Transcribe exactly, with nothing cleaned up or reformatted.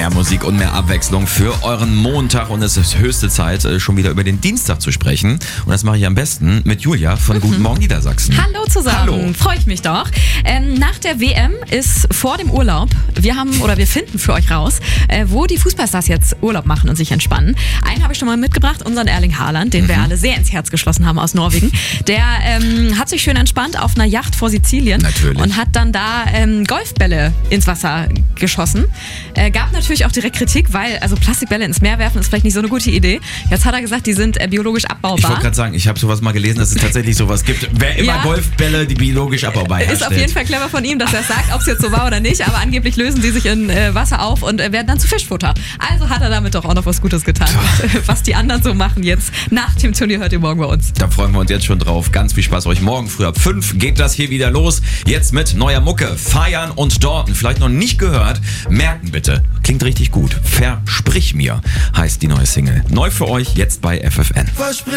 Mehr Musik und mehr Abwechslung für euren Montag und es ist höchste Zeit, schon wieder über den Dienstag zu sprechen. Und das mache ich am besten mit Julia von Guten Morgen Niedersachsen. Hallo zusammen, Hallo. Freue ich mich doch. Ähm, nach der W M ist vor dem Urlaub, wir haben oder wir finden für euch raus, äh, wo die Fußballstars jetzt Urlaub machen und sich entspannen. Einen habe ich schon mal mitgebracht, unseren Erling Haaland, den mhm. wir alle sehr ins Herz geschlossen haben aus Norwegen. Der ähm, hat sich schön entspannt auf einer Yacht vor Sizilien. Natürlich. Und hat dann da ähm, Golfbälle ins Wasser geschossen. Äh, gab natürlich auch direkt Kritik, weil also Plastikbälle ins Meer werfen ist vielleicht nicht so eine gute Idee. Jetzt hat er gesagt, die sind äh, biologisch abbaubar. Ich wollte gerade sagen, ich habe sowas mal gelesen, dass es tatsächlich sowas gibt. Wer immer ja. Golfbälle, die biologisch abbaubar herstellt. Ist auf jeden Fall clever von ihm, dass er es sagt, ob es jetzt so war oder nicht. Aber angeblich lösen sie sich in äh, Wasser auf und äh, werden dann zu Fischfutter. Also hat er damit doch auch noch was Gutes getan. Was die anderen so machen jetzt nach dem Turnier, hört ihr morgen bei uns. Da freuen wir uns jetzt schon drauf. Ganz viel Spaß euch morgen früh ab fünf geht das hier wieder los. Jetzt mit neuer Mucke. Feiern und Dorten. Vielleicht noch nicht gehört. Merken bitte. Klingt richtig gut. Versprich mir heißt die neue Single. Neu für euch jetzt bei F F N.